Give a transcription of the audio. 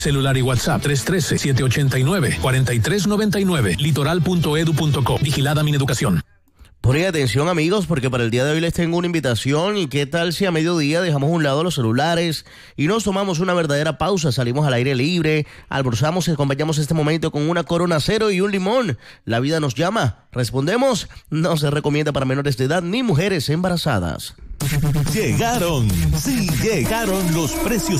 Celular y WhatsApp 313-789-4399. Litoral.edu.co. Vigilada Mineducación. Ponen atención, amigos, porque para el día de hoy les tengo una invitación. ¿Y qué tal si a mediodía dejamos a un lado los celulares y nos tomamos una verdadera pausa? Salimos al aire libre, almorzamos y acompañamos este momento con una Corona Cero y un limón. La vida nos llama. Respondemos. No se recomienda para menores de edad ni mujeres embarazadas. Llegaron, sí, llegaron los precios